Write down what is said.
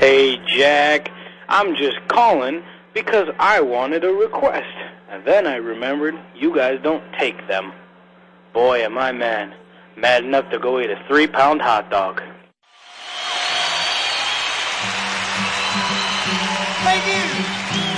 Hey, Jack, I'm just calling because I wanted a request, and then I remembered you guys don't take them. Boy, am I mad. Mad enough to go eat a 3-pound hot dog. Thank you.